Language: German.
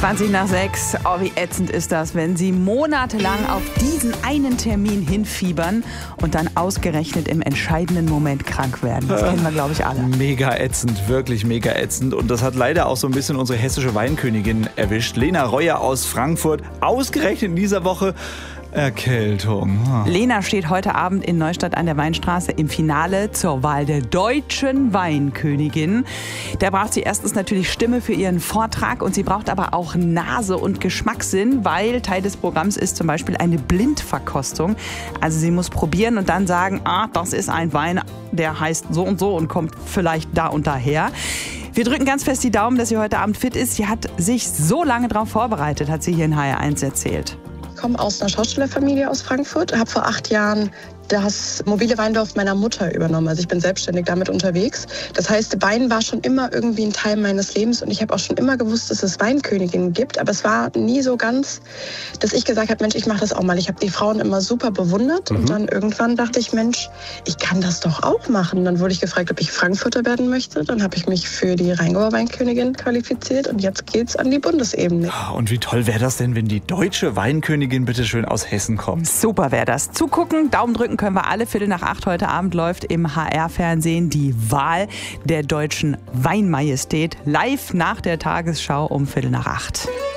20 nach 6. Oh, wie ätzend ist das, wenn Sie monatelang auf diesen einen Termin hinfiebern und dann ausgerechnet im entscheidenden Moment krank werden. Das kennen wir, glaube ich, alle. Mega ätzend, wirklich mega ätzend. Und das hat leider auch so ein bisschen unsere hessische Weinkönigin erwischt. Lena Reuer aus Frankfurt. Ausgerechnet in dieser Woche Erkältung. Lena steht heute Abend in Neustadt an der Weinstraße im Finale zur Wahl der deutschen Weinkönigin. Da braucht sie erstens natürlich Stimme für ihren Vortrag und sie braucht aber auch Nase und Geschmackssinn, weil Teil des Programms ist zum Beispiel eine Blindverkostung. Also sie muss probieren und dann sagen, das ist ein Wein, der heißt so und kommt vielleicht da und daher. Wir drücken ganz fest die Daumen, dass sie heute Abend fit ist. Sie hat sich so lange darauf vorbereitet, hat sie hier in HR1 erzählt. Ich komme aus einer Schauspielerfamilie aus Frankfurt, habe vor 8 Jahren das mobile Weindorf meiner Mutter übernommen. Also ich bin selbstständig damit unterwegs. Das heißt, Wein war schon immer irgendwie ein Teil meines Lebens und ich habe auch schon immer gewusst, dass es Weinköniginnen gibt. Aber es war nie so ganz, dass ich gesagt habe, Mensch, ich mache das auch mal. Ich habe die Frauen immer super bewundert und dann irgendwann dachte ich, Mensch, ich kann das doch auch machen. Dann wurde ich gefragt, ob ich Frankfurter werden möchte. Dann habe ich mich für die Rheingauer Weinkönigin qualifiziert und jetzt geht's an die Bundesebene. Und wie toll wäre das denn, wenn die deutsche Weinkönigin bitte schön aus Hessen kommt? Super wäre das. Zugucken, Daumen drücken können wir alle. 7:45 heute Abend läuft im HR-Fernsehen die Wahl der deutschen Weinmajestät live nach der Tagesschau um 7:45.